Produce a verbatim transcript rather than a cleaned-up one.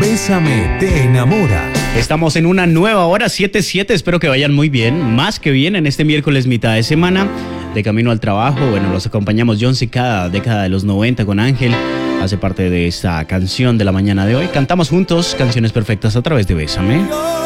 Bésame te enamora. Estamos en una nueva hora, siete siete, espero que vayan muy bien, más que bien en este miércoles mitad de semana, de camino al trabajo. Bueno, los acompañamos John C. cada década de los noventa con Ángel, hace parte de esta canción de la mañana de hoy. Cantamos juntos canciones perfectas a través de Bésame.